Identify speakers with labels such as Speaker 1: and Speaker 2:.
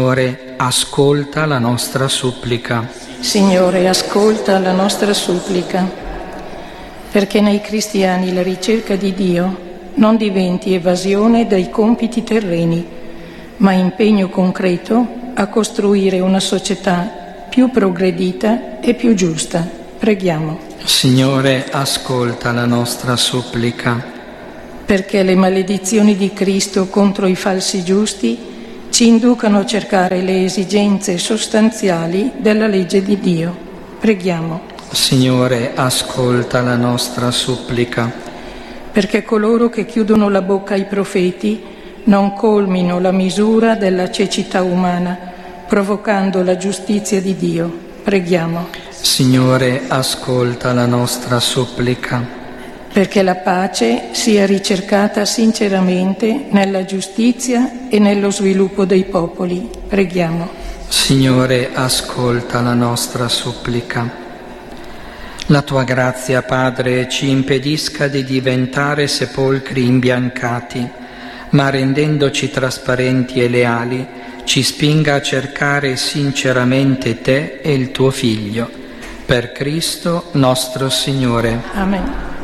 Speaker 1: Signore, ascolta la nostra supplica.
Speaker 2: Signore, ascolta la nostra supplica, perché nei cristiani la ricerca di Dio non diventi evasione dai compiti terreni, ma impegno concreto a costruire una società più progredita e più giusta. Preghiamo.
Speaker 1: Signore, ascolta la nostra supplica.
Speaker 2: Perché le maledizioni di Cristo contro i falsi giusti ci inducano a cercare le esigenze sostanziali della legge di Dio. Preghiamo.
Speaker 1: Signore, ascolta la nostra supplica.
Speaker 2: Perché coloro che chiudono la bocca ai profeti non colmino la misura della cecità umana, provocando la giustizia di Dio. Preghiamo.
Speaker 1: Signore, ascolta la nostra supplica.
Speaker 2: Perché la pace sia ricercata sinceramente nella giustizia e nello sviluppo dei popoli. Preghiamo.
Speaker 1: Signore, ascolta la nostra supplica. La tua grazia, Padre, ci impedisca di diventare sepolcri imbiancati, ma rendendoci trasparenti e leali, ci spinga a cercare sinceramente te e il tuo Figlio. Per Cristo nostro Signore.
Speaker 2: Amen.